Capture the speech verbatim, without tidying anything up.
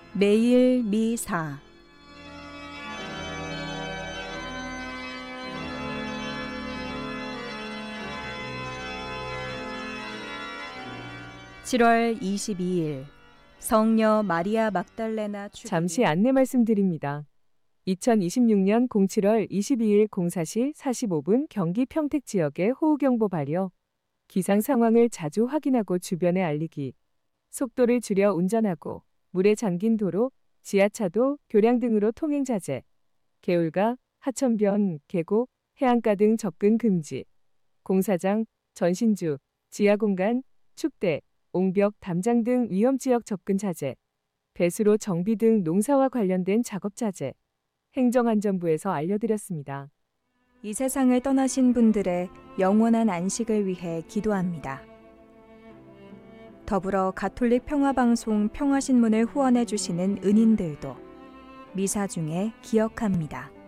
매일 미사 칠월 이십이일 성녀 마리아 막달레나 축일. 잠시 안내 말씀드립니다. 이천이십육년 칠월 이십이일 공사시 사십오분 경기 평택 지역의 호우경보 발효, 기상 상황을 자주 확인하고 주변에 알리기, 속도를 줄여 운전하고 물에 잠긴 도로, 지하차도, 교량 등으로 통행 자제, 개울가, 하천변, 계곡, 해안가 등 접근 금지, 공사장, 전신주, 지하공간, 축대, 옹벽, 담장 등 위험지역 접근 자제, 배수로 정비 등 농사와 관련된 작업 자제, 행정안전부에서 알려드렸습니다. 이 세상을 떠나신 분들의 영원한 안식을 위해 기도합니다. 더불어 가톨릭 평화방송 평화신문을 후원해 주시는 은인들도 미사 중에 기억합니다.